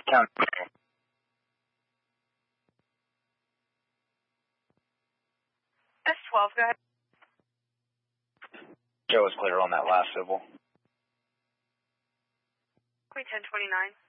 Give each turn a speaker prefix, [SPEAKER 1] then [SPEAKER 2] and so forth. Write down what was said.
[SPEAKER 1] County.
[SPEAKER 2] S12, go ahead.
[SPEAKER 1] Joe was clear on that last civil.
[SPEAKER 2] Queen 1029.